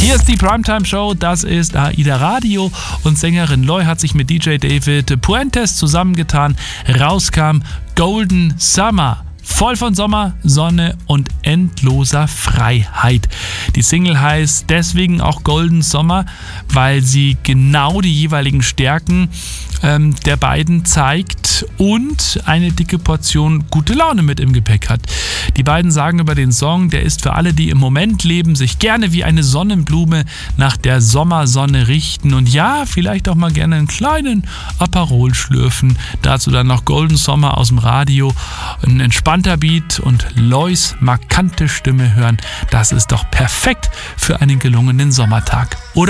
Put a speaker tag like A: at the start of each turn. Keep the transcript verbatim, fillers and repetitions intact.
A: Hier ist die Primetime Show, das ist AIDA Radio und Sängerin Loi hat sich mit D J David Puentes zusammengetan. Rauskam Golden Summer. Voll von Sommer, Sonne und endloser Freiheit. Die Single heißt deswegen auch Golden Summer, weil sie genau die jeweiligen Stärken ähm, der beiden zeigt und eine dicke Portion gute Laune mit im Gepäck hat. Die beiden sagen über den Song, der ist für alle, die im Moment leben, sich gerne wie eine Sonnenblume nach der Sommersonne richten und ja, vielleicht auch mal gerne einen kleinen Aperol schlürfen. Dazu dann noch Golden Summer aus dem Radio, ein entspannter Beat und Lois markante Stimme hören. Das ist doch perfekt für einen gelungenen Sommertag, oder?